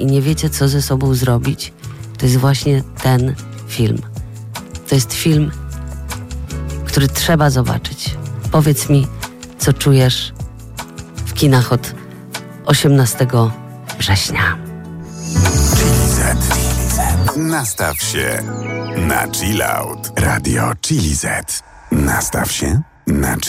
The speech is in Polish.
i nie wiecie, co ze sobą zrobić, to jest właśnie ten film. To jest film, który trzeba zobaczyć. Powiedz mi, co czujesz w kinach od 18 września. Chili Z. Nastaw się na chill out. Radio Chili Z. Nastaw się na chill.